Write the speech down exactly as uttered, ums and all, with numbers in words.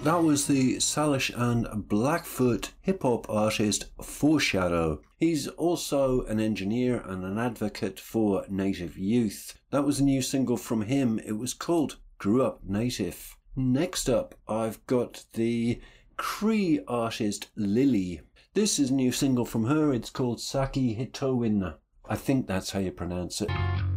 That was the Salish and Blackfoot hip-hop artist Foreshadow. He's also an engineer and an advocate for Native youth. That was a new single from him. It was called Grew Up Native. Next up, I've got the Cree artist Lily. This is a new single from her. It's called Saki Hitowin. I think that's how you pronounce it.